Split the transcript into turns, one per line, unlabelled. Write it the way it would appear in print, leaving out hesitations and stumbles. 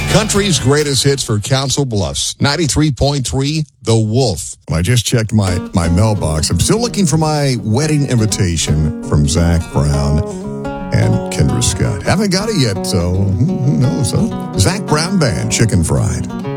Country's greatest hits for Council Bluffs. 93.3, The Wolf. I just checked my mailbox. I'm still looking for my wedding invitation from Zach Brown and Kendra Scott. Haven't got it yet, so who knows, huh? Zach Brown Band, Chicken Fried.